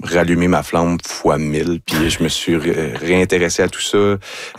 rallumé ma flamme fois 1000, puis je me suis réintéressé à tout ça.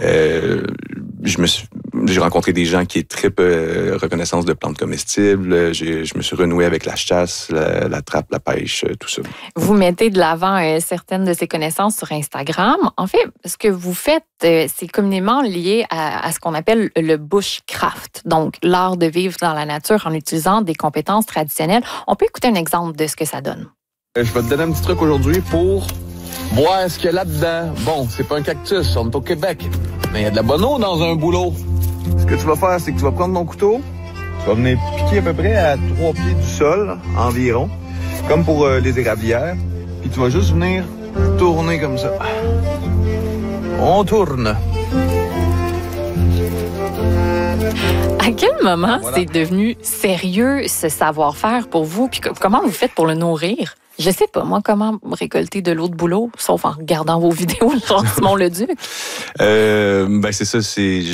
J'ai rencontré des gens qui trippent reconnaissance de plantes comestibles. Je me suis renoué avec la chasse, la trappe, la pêche, tout ça. Vous mettez de l'avant certaines de ces connaissances sur Instagram. En fait, ce que vous faites, c'est communément lié à ce qu'on appelle le bushcraft, donc l'art de vivre dans la nature en utilisant des compétences traditionnelles. On peut écouter un exemple de ce que ça donne. Je vais te donner un petit truc aujourd'hui pour voir ce qu'il y a là-dedans. Bon, c'est pas un cactus, on est au Québec, mais il y a de la bonne eau dans un boulot. Ce que tu vas faire, c'est que tu vas prendre ton couteau, tu vas venir piquer à peu près à 3 pieds du sol environ, comme pour les érablières, puis tu vas juste venir tourner comme ça. On tourne. À quel moment c'est devenu sérieux ce savoir-faire pour vous? Puis comment vous faites pour le nourrir? Je sais pas, moi, comment récolter de l'eau de bouleau, sauf en regardant vos vidéos, genre Simon-le-Duc? C'est ça,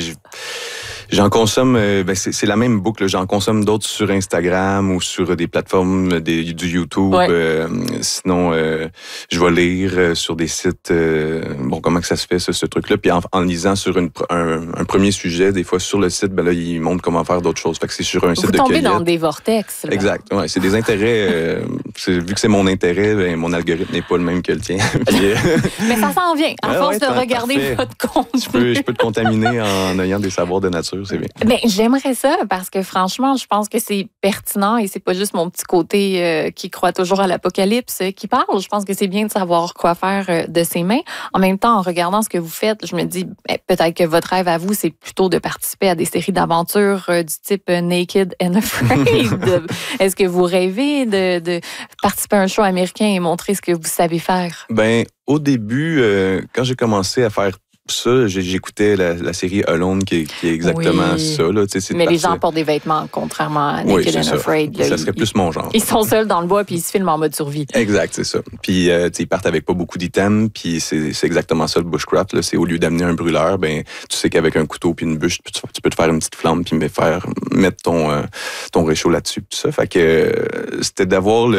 j'en consomme, c'est la même boucle. J'en consomme d'autres sur Instagram ou sur des plateformes du YouTube. Ouais. Sinon, je vais lire sur des sites. Comment que ça se fait, ce truc-là. Puis en lisant sur un premier sujet, des fois sur le site, là, ils montrent comment faire d'autres choses. Fait que c'est sur un site de cueillette. Vous tombez dans des vortex. Là. Exact. Ouais, c'est des intérêts. Vu que c'est mon intérêt, mon algorithme n'est pas le même que le tien. Puis, mais ça s'en vient. À force de regarder parfait. Votre compte. Je peux te contaminer en ayant des savoirs de nature. C'est bien. Ben, j'aimerais ça parce que franchement, je pense que c'est pertinent et c'est pas juste mon petit côté qui croit toujours à l'apocalypse qui parle. Je pense que c'est bien de savoir quoi faire de ses mains. En même temps, en regardant ce que vous faites, je me dis peut-être que votre rêve à vous, c'est plutôt de participer à des séries d'aventures du type Naked and Afraid. Est-ce que vous rêvez de participer à un show américain et montrer ce que vous savez faire? Ben, au début, quand j'ai commencé à faire ça, j'écoutais la série Alone qui est exactement ça. Là, mais les gens portent des vêtements, contrairement à Naked and Afraid. Là, ça serait plus mon genre. Ils sont seuls dans le bois puis ils se filment en mode survie. Exact, c'est ça. Puis ils partent avec pas beaucoup d'items, puis c'est exactement ça le bushcraft. Là. C'est au lieu d'amener un brûleur, ben tu sais qu'avec un couteau puis une bûche, tu peux te faire une petite flamme puis mettre ton réchaud là-dessus. Tout ça. Fait que c'était d'avoir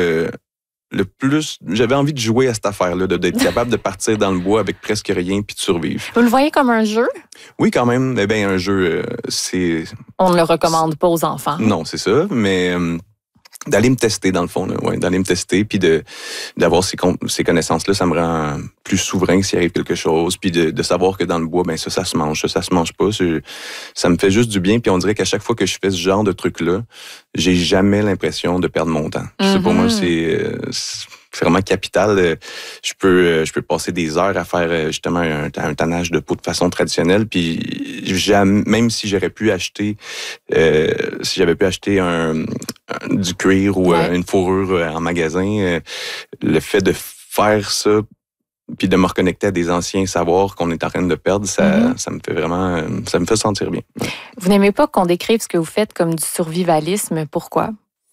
le plus, j'avais envie de jouer à cette affaire-là, d'être capable de partir dans le bois avec presque rien puis de survivre. Vous le voyez comme un jeu? Oui, quand même. Eh bien, un jeu, c'est... On ne le recommande pas aux enfants. Non, c'est ça, mais d'aller me tester, dans le fond. Là, ouais, d'aller me tester puis d'avoir ces connaissances-là, ça me rend plus souverain s'il arrive quelque chose, puis de savoir que dans le bois, ben ça se mange, ça se mange pas. Ça me fait juste du bien, puis on dirait qu'à chaque fois que je fais ce genre de truc-là, j'ai jamais l'impression de perdre mon temps. Mm-hmm. Pour moi, c'est vraiment capital. Je peux passer des heures à faire justement un tannage de peau de façon traditionnelle, puis même si j'aurais pu acheter, si j'avais pu acheter du cuir ou une fourrure en magasin, le fait de faire ça puis de me reconnecter à des anciens savoirs qu'on est en train de perdre, ça me fait vraiment, ça me fait sentir bien. Vous n'aimez pas qu'on décrive ce que vous faites comme du survivalisme, pourquoi?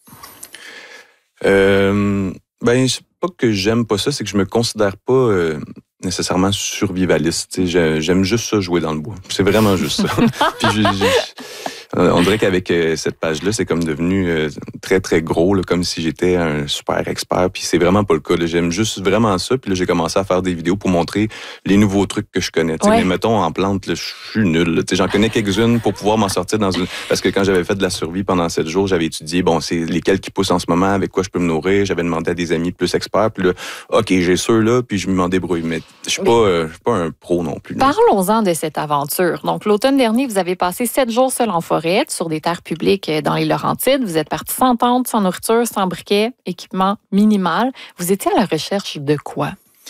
C'est pas que j'aime pas ça, c'est que je me considère pas nécessairement survivaliste. J'aime juste ça, jouer dans le bois. C'est vraiment juste ça. Puis on dirait qu'avec cette page-là, c'est comme devenu très, très gros, là, comme si j'étais un super expert. Puis c'est vraiment pas le cas. Là. J'aime juste vraiment ça. Puis là, j'ai commencé à faire des vidéos pour montrer les nouveaux trucs que je connais. Ouais. Mais mettons, en plante, là, je suis nul. J'en connais quelques-unes pour pouvoir m'en sortir dans une... Parce que quand j'avais fait de la survie pendant 7 jours, j'avais étudié, c'est lesquels qui poussent en ce moment, avec quoi je peux me nourrir. J'avais demandé à des amis plus experts. Puis là, OK, j'ai ceux-là, puis je m'en débrouille. Mais je suis pas un pro non plus. Parlons-en de cette aventure. Donc, l'automne dernier, vous avez passé 7 jours seul en forêt, sur des terres publiques dans les Laurentides. Vous êtes parti sans tente, sans nourriture, sans briquet, équipement minimal. Vous étiez à la recherche de quoi?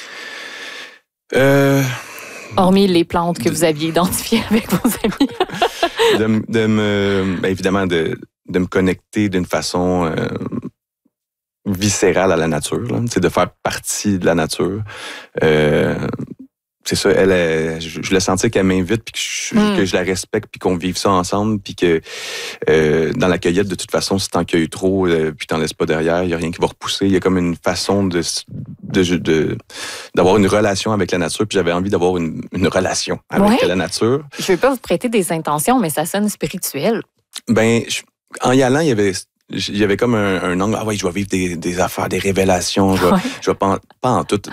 Hormis les plantes que vous aviez identifiées avec vos amis. Évidemment, de me connecter d'une façon viscérale à la nature, là, de faire partie de la nature. C'est ça, je voulais sentir qu'elle m'invite, puis que je la respecte, puis qu'on vive ça ensemble, puis que dans la cueillette, de toute façon, si t'en cueilles trop, puis t'en laisses pas derrière, il y a rien qui va repousser. Il y a comme une façon d'avoir une relation avec la nature, puis j'avais envie d'avoir une relation avec la nature. Je veux pas vous prêter des intentions, mais ça sonne spirituel. En y allant, il y avait comme un angle, je vais vivre des affaires, des révélations, je vais pas en tout.